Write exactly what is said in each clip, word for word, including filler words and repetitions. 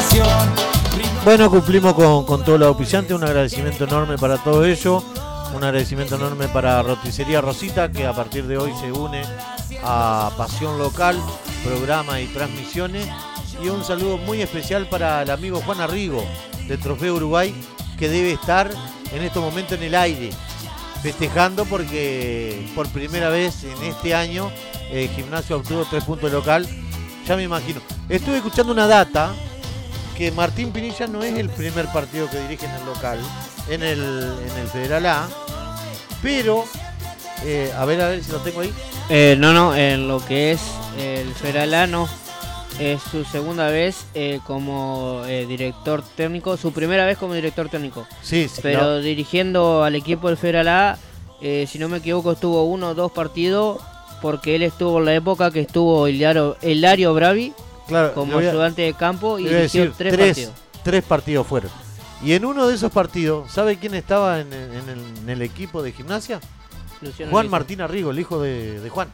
Bueno, cumplimos con, con todo lo auspiciante. Un agradecimiento enorme para todo ello. Un agradecimiento enorme para Roticería Rosita, que a partir de hoy se une a Pasión Local, programa y transmisiones. Y un saludo muy especial para el amigo Juan Arrigo de Trofeo Uruguay, que debe estar en estos momentos en el aire, festejando porque por primera vez en este año el Gimnasia obtuvo tres puntos local. Ya me imagino. Estuve escuchando una data que Martín Pinilla no es el primer partido que dirige en el local, en el, en el Federal A, pero, eh, a ver, a ver si lo tengo ahí. Eh, no, no, en lo que es el Federal A no. Es su segunda vez eh, como eh, director técnico, su primera vez como director técnico. Sí, sí. Pero No. dirigiendo al equipo del Federal A, eh, si no me equivoco, estuvo uno o dos partidos, porque él estuvo en la época que estuvo Hilario, Hilario Bravi Claro, como le voy a- ayudante de campo y le voy a dirigió decir, tres, tres, partidos. tres partidos fueron. Y en uno de esos partidos, ¿sabe quién estaba en, en el, en el equipo de Gimnasia? Luciano Juan Leite. Martín Arrigo, el hijo de, de Juan.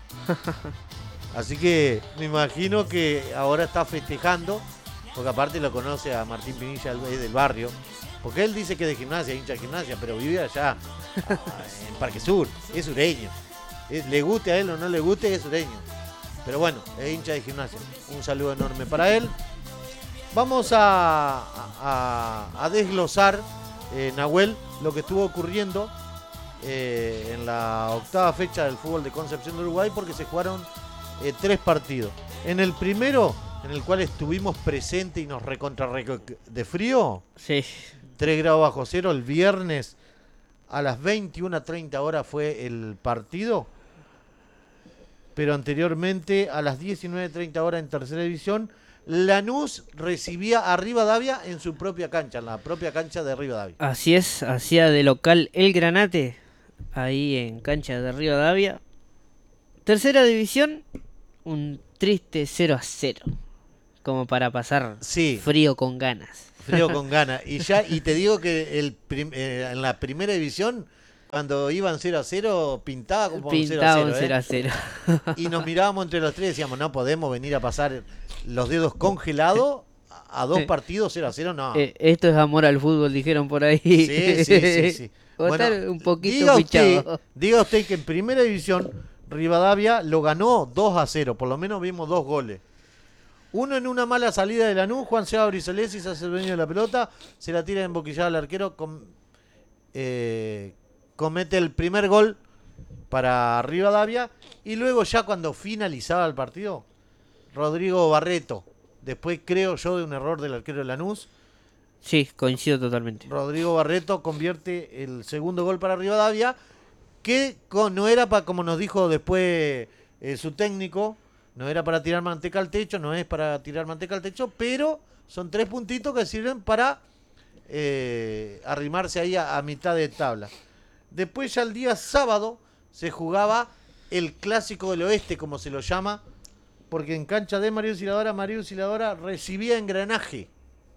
Así que me imagino que ahora está festejando, porque aparte lo conoce a Martín Pinilla, el es del barrio, porque él dice que es de Gimnasia, hincha de Gimnasia, pero vive allá a- en Parque Sur, es sureño. Es- le guste a él o no le guste, es sureño. Pero bueno, es hincha de Gimnasia. Un saludo enorme para él. Vamos a, a, a desglosar, eh, Nahuel, lo que estuvo ocurriendo eh, en la octava fecha del fútbol de Concepción de Uruguay, porque se jugaron eh, tres partidos. En el primero, en el cual estuvimos presentes y nos recontra reco- de frío, Sí, tres grados bajo cero, el viernes a las veintiuna treinta horas fue el partido. Pero anteriormente, a las diecinueve treinta horas en tercera división, Lanús recibía a Rivadavia en su propia cancha, en la propia cancha de Rivadavia. así es, hacía de local el Granate, ahí en cancha de Rivadavia. Tercera división, un triste cero a cero, como para pasar Sí, frío con ganas. frío con ganas. Y ya, y te digo que el prim- eh, en la primera división, cuando iban cero a cero, pintaba como un cero a Pintaba un cero. cero ¿eh? a cero. Y nos mirábamos entre los tres y decíamos, no podemos venir a pasar los dedos congelados a a dos partidos cero a cero, no. Eh, esto es amor al fútbol, dijeron por ahí. Sí, sí, sí, sí. O Bueno, estar un poquito diga usted, pichado. diga usted que en primera división Rivadavia lo ganó dos a cero, por lo menos vimos dos goles. Uno en una mala salida de Lanús, Juan Seba Brisolesi se hace el dueño de la pelota, se la tira emboquillada al arquero, com- eh, comete el primer gol para Rivadavia, y luego ya cuando finalizaba el partido, Rodrigo Barreto, después creo yo de un error del arquero de Lanús, Sí, coincido totalmente. Rodrigo Barreto convierte el segundo gol para Rivadavia, que con- no era para, como nos dijo después eh, su técnico, no era para tirar manteca al techo, no es para tirar manteca al techo, pero son tres puntitos que sirven para eh, arrimarse ahí a, a mitad de tabla. Después ya el día sábado se jugaba el Clásico del Oeste, como se lo llama, porque en cancha de María Auxiliadora, María Auxiliadora recibía Engranaje.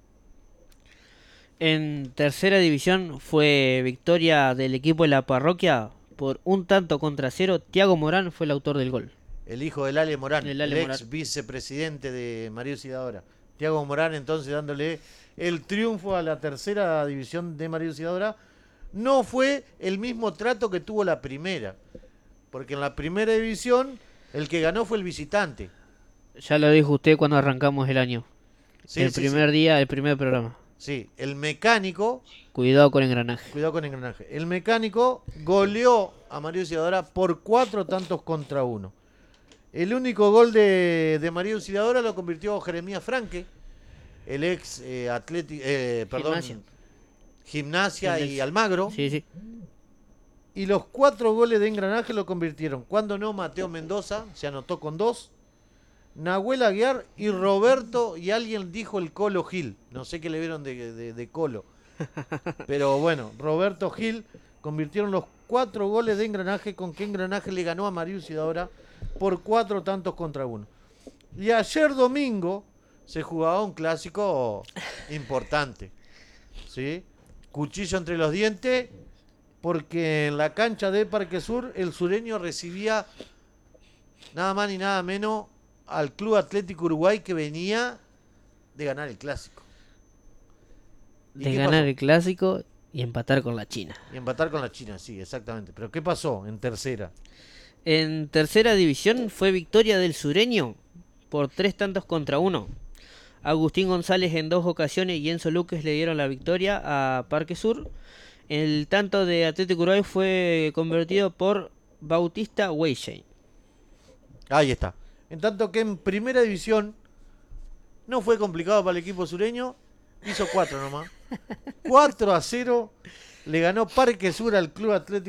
En tercera división fue victoria del equipo de la parroquia por un tanto contra cero. Tiago Morán fue el autor del gol. El hijo del Ale Morán, El el, Ale ex Morán. vicepresidente de María Auxiliadora. Tiago Morán entonces dándole el triunfo a la tercera división de María Auxiliadora. No fue el mismo trato que tuvo la primera, porque en la primera división el que ganó fue el visitante. Ya lo dijo usted cuando arrancamos el año. Sí, el sí, primer día, el primer programa. Sí, el mecánico, Cuidado con engranaje. cuidado con Engranaje, el mecánico goleó a María Auxiliadora por cuatro tantos contra uno. El único gol de, de María Auxiliadora lo convirtió Jeremías Franque, el ex eh, atleti- eh, perdón, Gimnasia. Gimnasia El y ex- Almagro. Sí, sí. Y los cuatro goles de Engranaje lo convirtieron, cuando no, Mateo Mendoza, se anotó con dos, Nahuel Aguiar y Roberto, y alguien dijo el Colo Gil, no sé qué le vieron de, de, de Colo, pero bueno, Roberto Gil convirtieron los cuatro goles de Engranaje, con que Engranaje le ganó a María Auxiliadora por cuatro tantos contra uno. Y ayer domingo se jugaba un clásico importante, ¿sí? Cuchillo entre los dientes, porque en la cancha de Parque Sur el sureño recibía nada más ni nada menos al Club Atlético Uruguay, que venía de ganar el clásico. de ganar el clásico y empatar con la China. Y empatar con la China, sí, exactamente. Pero ¿qué pasó en tercera? En tercera división fue victoria del Sureño por tres tantos contra uno. Agustín González en dos ocasiones y Enzo Luques le dieron la victoria a Parque Sur. El tanto de Atlético Uruguay fue convertido por Bautista Weisheim. Ahí está. En tanto que en primera división no fue complicado para el equipo sureño. Hizo cuatro nomás. cuatro a cero le ganó Parque Sur al Club Atlético